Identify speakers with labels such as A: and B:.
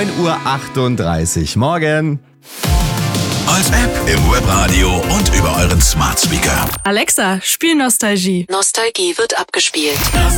A: 9:38 Uhr. Morgen.
B: Als App, im Webradio und über euren Smart Speaker.
C: Alexa, spiel Nostalgie.
D: Nostalgie wird abgespielt.